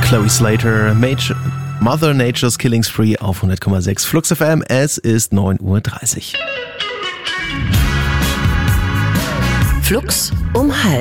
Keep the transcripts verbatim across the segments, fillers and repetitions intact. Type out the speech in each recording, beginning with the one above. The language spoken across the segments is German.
Chloe Slater, Mage, Mother Nature's Killing Spree auf hundert Komma sechs Flux F M. Es ist neun Uhr dreißig. Flux um halb.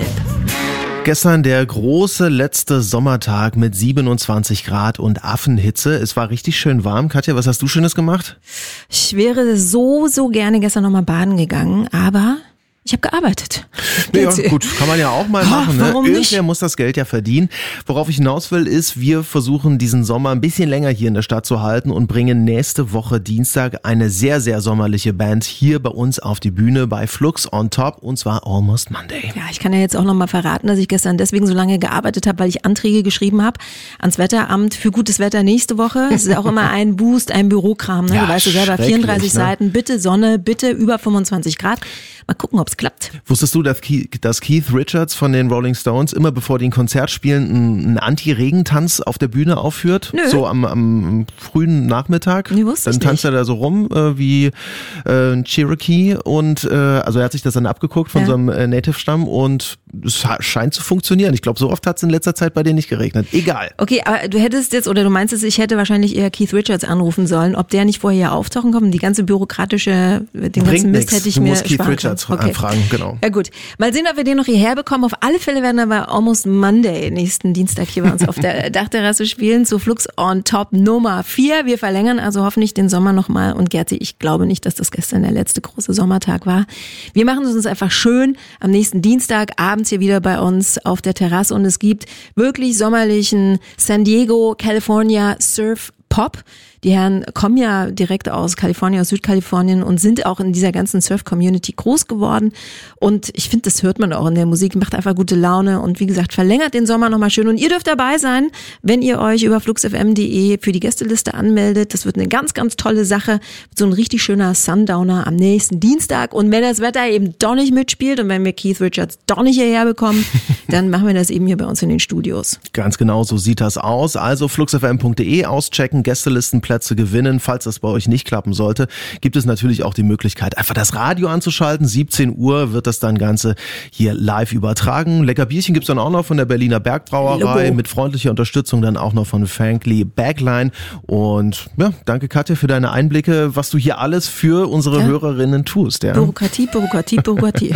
Gestern der große letzte Sommertag mit siebenundzwanzig Grad und Affenhitze. Es war richtig schön warm. Katja, was hast du Schönes gemacht? Ich wäre so, so gerne gestern nochmal baden gegangen, aber ich habe gearbeitet. Ja, gut, kann man ja auch mal machen. Ne? Warum nicht? Irgendwer muss das Geld ja verdienen. Worauf ich hinaus will, ist, wir versuchen diesen Sommer ein bisschen länger hier in der Stadt zu halten und bringen nächste Woche Dienstag eine sehr, sehr sommerliche Band hier bei uns auf die Bühne bei Flux on Top, und zwar Almost Monday. Ja, ich kann ja jetzt auch nochmal verraten, dass ich gestern deswegen so lange gearbeitet habe, weil ich Anträge geschrieben habe ans Wetteramt für gutes Wetter nächste Woche. Es ist auch immer ein Boost, ein Bürokram. Ne? Ja, du weißt ja selber, vierunddreißig ne? Seiten, bitte Sonne, bitte über fünfundzwanzig Grad. Mal gucken, ob es klappt. Wusstest du, dass Keith Richards von den Rolling Stones immer bevor die ein Konzert spielen einen Anti-Regentanz auf der Bühne aufführt? Nö. So am, am frühen Nachmittag? Nee, wusste Dann ich tanzt nicht. er da so rum äh, wie äh, ein Cherokee und äh, also er hat sich das dann abgeguckt von Ja. so einem äh, Native-Stamm und es ha- scheint zu funktionieren. Ich glaube, so oft hat es in letzter Zeit bei denen nicht geregnet. Egal. Okay, aber du hättest jetzt, oder du meinst es, ich hätte wahrscheinlich eher Keith Richards anrufen sollen, ob der nicht vorher auftauchen kommt. Die ganze bürokratische, den Bringt ganzen Mist nix. hätte ich Du mir musst Keith sparen Richards können. Okay. anfragen, genau. Ja gut, mal sehen, ob wir den noch hierher bekommen. Auf alle Fälle werden wir bei Almost Monday nächsten Dienstag hier bei uns auf der Dachterrasse spielen zu Flux on Top Nummer vier. Wir verlängern also hoffentlich den Sommer nochmal. Und Gerti, ich glaube nicht, dass das gestern der letzte große Sommertag war. Wir machen es uns einfach schön am nächsten Dienstag abends hier wieder bei uns auf der Terrasse. Und es gibt wirklich sommerlichen San Diego, California Surf Pop. Die Herren kommen ja direkt aus Kalifornien, aus Südkalifornien und sind auch in dieser ganzen Surf-Community groß geworden. Und ich finde, das hört man auch in der Musik, macht einfach gute Laune und wie gesagt, verlängert den Sommer nochmal schön. Und ihr dürft dabei sein, wenn ihr euch über fluxfm punkt de für die Gästeliste anmeldet. Das wird eine ganz, ganz tolle Sache. So ein richtig schöner Sundowner am nächsten Dienstag. Und wenn das Wetter eben doch nicht mitspielt und wenn wir Keith Richards doch nicht hierher bekommen, dann machen wir das eben hier bei uns in den Studios. Ganz genau, so sieht das aus. Also fluxfm punkt de auschecken, Gästelistenplätze gewinnen. Falls das bei euch nicht klappen sollte, gibt es natürlich auch die Möglichkeit, einfach das Radio anzuschalten. siebzehn Uhr wird das dann Ganze hier live übertragen. Lecker Bierchen gibt's dann auch noch von der Berliner Bergbrauerei, Logo. mit freundlicher Unterstützung dann auch noch von Frankly Backline. Und ja, danke Katja für deine Einblicke, was du hier alles für unsere Ja. Hörerinnen tust. Ja. Bürokratie, Bürokratie, Bürokratie.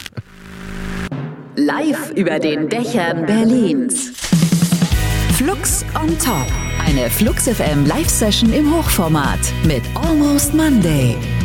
Live über den Dächern Berlins. Flux on Top. Eine Flux F M Live-Session im Hochformat mit Almost Monday.